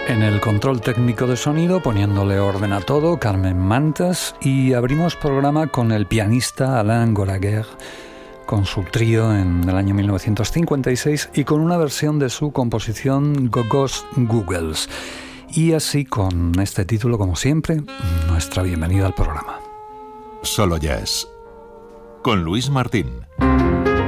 En el control técnico de sonido, poniéndole orden a todo, Carmen Mantas, y abrimos programa con el pianista Alain Goraguer, con su trío en el año 1956 y con una versión de su composición Gogos Googles. Y así, con este título, como siempre, nuestra bienvenida al programa. Solo Jazz, con Luis Martín.